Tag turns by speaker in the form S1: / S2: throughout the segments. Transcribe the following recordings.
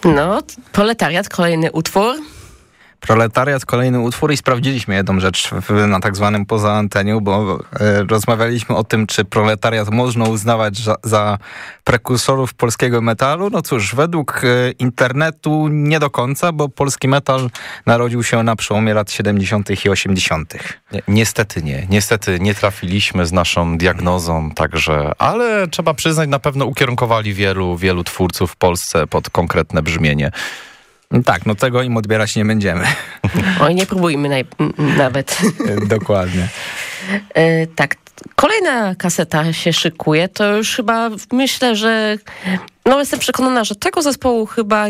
S1: No, Proletariat, kolejny utwór.
S2: Proletariat, kolejny utwór i sprawdziliśmy jedną rzecz na tak zwanym poza anteniu, bo rozmawialiśmy o tym, czy proletariat można uznawać za prekursorów polskiego metalu. No cóż, według internetu nie do końca, bo polski metal narodził się na przełomie lat 70. i 80.
S3: Niestety nie trafiliśmy z naszą diagnozą, także, ale trzeba przyznać, na pewno ukierunkowali wielu twórców w Polsce pod konkretne brzmienie.
S2: Tak, no tego im odbierać nie będziemy.
S1: Oj, nie próbujmy nawet.
S2: Dokładnie.
S1: Tak, kolejna kaseta się szykuje, to już chyba myślę, że jestem przekonana, że tego zespołu chyba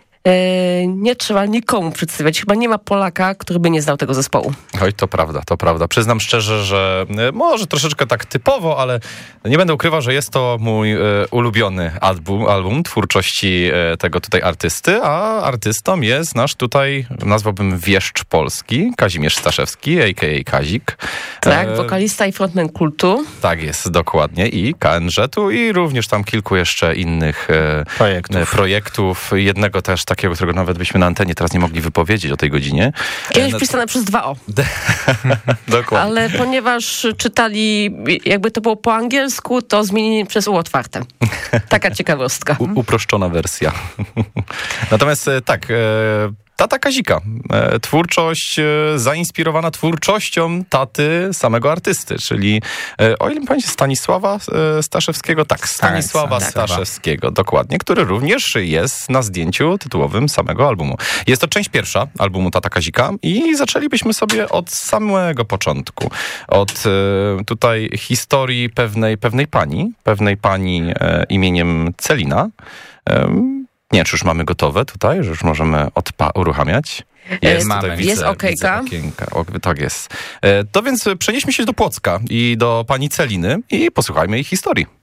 S1: nie trzeba nikomu przedstawiać. Chyba nie ma Polaka, który by nie znał tego zespołu.
S3: Oj, to prawda. Przyznam szczerze, że może troszeczkę tak typowo, ale nie będę ukrywał, że jest to mój ulubiony album twórczości tego tutaj artysty, a artystą jest nasz tutaj, nazwałbym wieszcz polski, Kazimierz Staszewski, a.k.a. Kazik.
S1: Tak, wokalista i frontman Kultu.
S3: Tak jest, dokładnie. I KNŻ-u i również tam kilku jeszcze innych projektów. Jednego też takiego, którego nawet byśmy na antenie teraz nie mogli wypowiedzieć o tej godzinie.
S1: Kiedyś pisane przez 2 O.
S3: Dokładnie.
S1: Ale ponieważ czytali, jakby to było po angielsku, to zmienili przez U otwarte. Taka ciekawostka.
S3: Uproszczona wersja. Natomiast tak, tata Kazika. Twórczość zainspirowana twórczością taty samego artysty, czyli o ile pamiętacie Stanisława Staszewskiego? Tak, Stanisława Staszewskiego, dokładnie, który również jest na zdjęciu tytułowym samego albumu. Jest to część pierwsza albumu Tata Kazika i zaczęlibyśmy sobie od samego początku. Od tutaj historii pewnej pani imieniem Celina. Nie wiem, czy już mamy gotowe tutaj, że już możemy uruchamiać.
S1: Jest okejka.
S3: Tak jest. To więc przenieśmy się do Płocka i do pani Celiny i posłuchajmy jej historii.